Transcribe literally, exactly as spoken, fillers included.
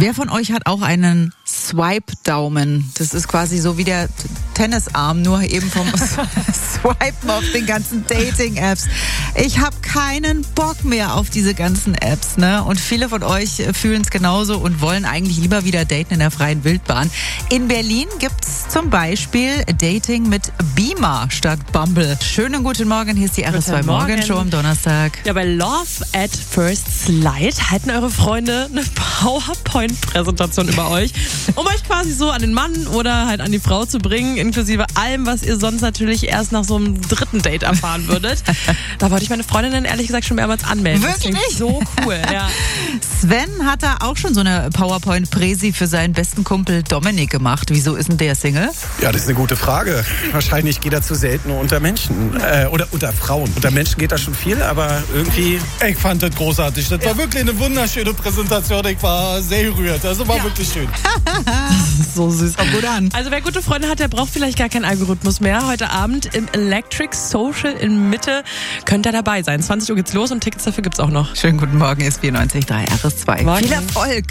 Wer von euch hat auch einen Swipe-Daumen? Das ist quasi so wie der Tennisarm, nur eben vom Swipen auf den ganzen Dating-Apps. Ich habe keinen Bock mehr auf diese ganzen Apps, ne? Und viele von euch fühlen es genauso und wollen eigentlich lieber wieder daten in der freien Wildbahn. In Berlin gibt's zum Beispiel Dating mit Beamer statt Bumble. Schönen guten Morgen, hier ist die R S zwei Morgenshow am Donnerstag. Ja, bei Love at First Slide halten eure Freunde eine PowerPoint-Präsentation über euch, um euch quasi so an den Mann oder halt an die Frau zu bringen, inklusive allem, was ihr sonst natürlich erst nach so einem dritten Date erfahren würdet. Da wollte ich meine Freundinnen ehrlich gesagt schon mehrmals anmelden. Wirklich? Das klingt so cool, ja. Sven hat da auch schon so eine PowerPoint-Präsi für seinen besten Kumpel Dominik gemacht. Wieso ist denn der Single? Ja, das ist eine gute Frage. Wahrscheinlich geht er zu selten unter Menschen. Äh, oder unter Frauen. Unter Menschen geht da schon viel, aber irgendwie... Ich fand das großartig. Das war wirklich eine wunderschöne Präsentation. Ich war sehr gerührt. Also war ja. wirklich schön. So süß. Kommt gut an. Also wer gute Freunde hat, der braucht vielleicht gar keinen Algorithmus mehr. Heute Abend im Electric Social in Mitte könnt ihr dabei sein. zwanzig Uhr geht's los und Tickets dafür gibt's auch noch. Schönen guten Morgen, ist vierundneunzig Komma drei R S zwei. Morgen. Viel Erfolg.